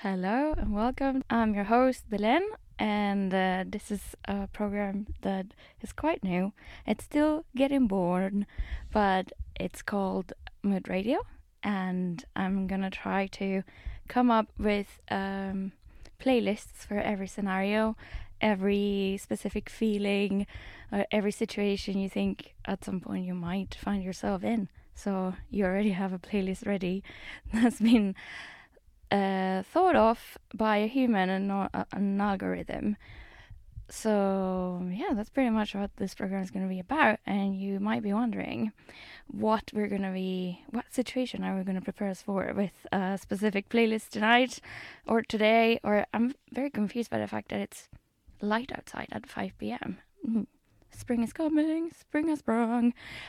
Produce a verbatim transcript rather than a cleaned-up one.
Hello and welcome. I'm your host, Belen, and uh, this is a program that is quite new. It's still getting born, but it's called Mood Radio, and I'm gonna try to come up with um, playlists for every scenario, every specific feeling, uh, every situation you think at some point you might find yourself in. So you already have a playlist ready that's been uh, thought of by a human and not a- an algorithm. So, yeah, that's pretty much what this program is going to be about. And you might be wondering what we're going to be, what situation are we going to prepare us for with a specific playlist tonight or today? Or I'm very confused by the fact that it's light outside at five p m. Mm. Spring is coming, spring has sprung.